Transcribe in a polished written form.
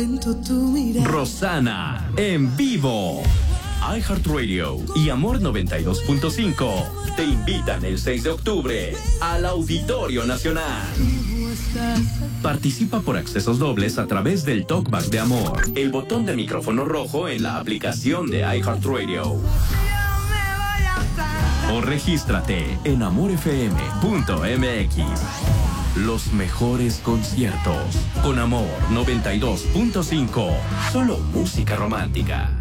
Rosana en vivo. iHeartRadio y Amor 92.5 te invitan el 6 de octubre al Auditorio Nacional. Participa por accesos dobles a través del Talkback de Amor, el botón de micrófono rojo en la aplicación de iHeartRadio. O regístrate en amorfm.mx. Los mejores conciertos con Amor 92.5. Solo música romántica.